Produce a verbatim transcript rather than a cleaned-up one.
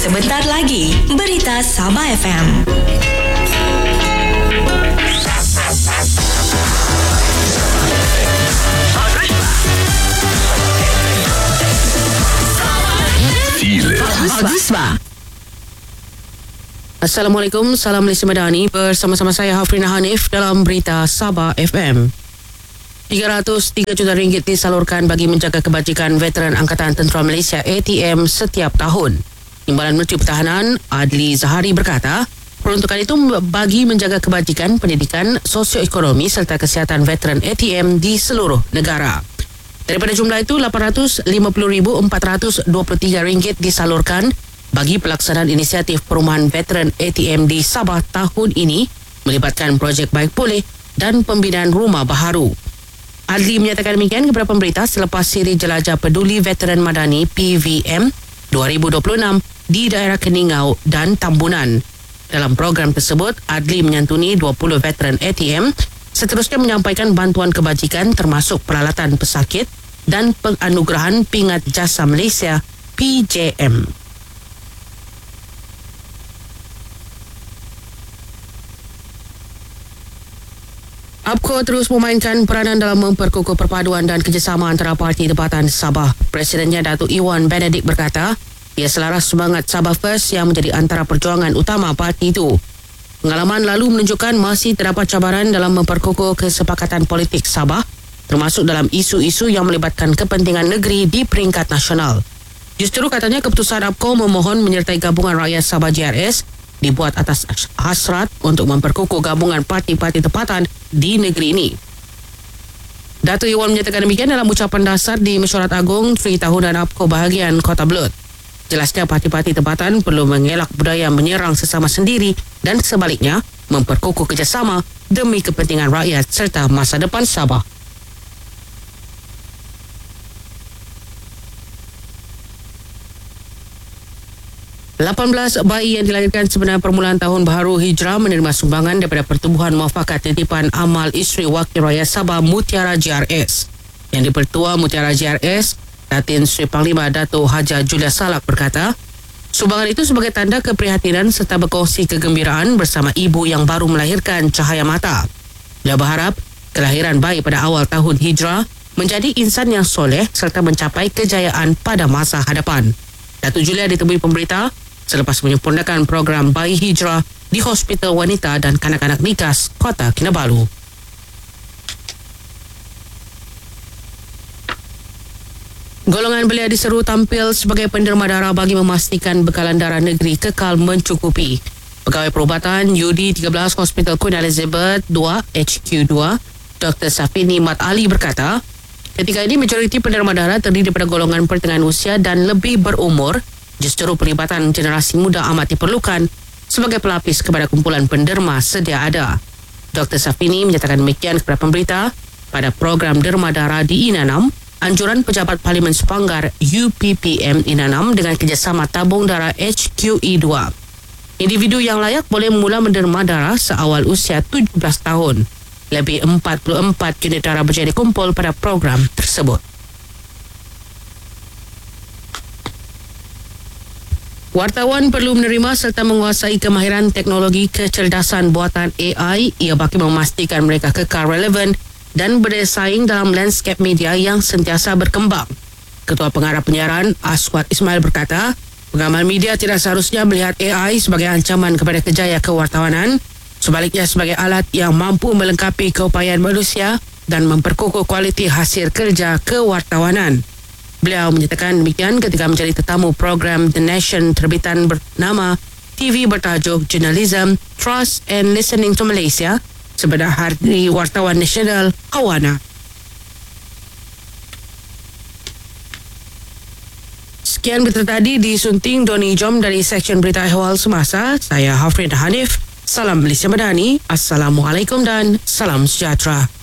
Sebentar lagi, Berita Sabah F M. Assalamualaikum, salam Malaysia Madani. Bersama-sama saya Hafrina Hanif dalam Berita Sabah F M. tiga ratus tiga juta ringgit disalurkan bagi menjaga kebajikan veteran Angkatan Tentera Malaysia A T M setiap tahun. Timbalan Menteri Pertahanan Adli Zahari berkata, peruntukan itu bagi menjaga kebajikan pendidikan, sosioekonomi serta kesihatan veteran A T M di seluruh negara. Daripada jumlah itu, lapan ratus lima puluh ribu empat ratus dua puluh tiga ringgit disalurkan bagi pelaksanaan inisiatif perumahan veteran A T M di Sabah tahun ini melibatkan projek Baik Pulih dan pembinaan rumah baharu. Adli menyatakan demikian kepada pemberita selepas siri jelajah peduli veteran madani P V M dua ribu dua puluh enam di daerah Keningau dan Tambunan. Dalam program tersebut, Adli menyantuni dua puluh veteran A T M, seterusnya menyampaikan bantuan kebajikan termasuk peralatan pesakit dan penganugerahan Pingat Jasa Malaysia P J M. A P K O terus memainkan peranan dalam memperkukuh perpaduan dan kerjasama antara parti tempatan Sabah. Presidennya Datuk Iwan Benedict berkata, ia selaras semangat Sabah First yang menjadi antara perjuangan utama parti itu. Pengalaman lalu menunjukkan masih terdapat cabaran dalam memperkukuh kesepakatan politik Sabah, termasuk dalam isu-isu yang melibatkan kepentingan negeri di peringkat nasional. Justru katanya keputusan A P K O memohon menyertai gabungan rakyat Sabah J R S dibuat atas hasrat untuk memperkukuh gabungan parti-parti tempatan di negeri ini. Datuk Iwan menyatakan demikian dalam ucapan dasar di Mesyuarat Agung Tri Tahunan A P K O bahagian Kota Belud. Jelasnya parti-parti tempatan perlu mengelak budaya menyerang sesama sendiri dan sebaliknya memperkukuh kerjasama demi kepentingan rakyat serta masa depan Sabah. lapan belas bayi yang dilahirkan sebenarnya permulaan tahun baharu Hijrah menerima sumbangan daripada Pertubuhan Muafakat Titipan Amal Isteri Wakil Rakyat Sabah Mutiara J R S. Yang di-Pertua Mutiara J R S, Datin Sri Panglima Dato' Haja Julia Salak berkata, sumbangan itu sebagai tanda keprihatinan serta berkongsi kegembiraan bersama ibu yang baru melahirkan cahaya mata. Dia berharap kelahiran bayi pada awal tahun Hijrah menjadi insan yang soleh serta mencapai kejayaan pada masa hadapan. Datuk Julia ditemui pemberita selepas menyempurnakan program Bayi Hijrah di Hospital Wanita dan Kanak-Kanak Nikas, Kota Kinabalu. Golongan belia diseru tampil sebagai penderma darah bagi memastikan bekalan darah negeri kekal mencukupi. Pegawai Perubatan U D tiga belas Hospital Queen Elizabeth dua H Q dua, Doktor Safini Mat Ali berkata, ketika ini majoriti penderma darah terdiri daripada golongan pertengahan usia dan lebih berumur. Justru pelibatan generasi muda amat diperlukan sebagai pelapis kepada kumpulan penderma sedia ada. Doktor Safini menyatakan demikian kepada pemberita pada program derma darah di Inanam, anjuran Pejabat Parlimen Sepanggar U P P M Inanam dengan kerjasama tabung darah H Q E dua. Individu yang layak boleh mula menderma darah seawal usia tujuh belas tahun. Lebih empat puluh empat unit darah berjaya dikumpul pada program tersebut. Wartawan perlu menerima serta menguasai kemahiran teknologi kecerdasan buatan A I ia bagi memastikan mereka kekal relevan dan berdaya saing dalam landscape media yang sentiasa berkembang. Ketua Pengarah Penyiaran Aswad Ismail berkata, pengamal media tidak seharusnya melihat A I sebagai ancaman kepada kejayaan kewartawanan, sebaliknya sebagai alat yang mampu melengkapi keupayaan manusia dan memperkukuh kualiti hasil kerja kewartawanan. Beliau menyatakan demikian ketika menjadi tetamu program The Nation terbitan bernama T V bertajuk Journalism, Trust and Listening to Malaysia sebenar Hari Wartawan Nasional Awana. Sekian berita tadi disunting Doni Jom dari Seksyen Berita Ehwal Semasa. Saya Hafrina Hanif. Salam Malaysia Madani. Assalamualaikum dan salam sejahtera.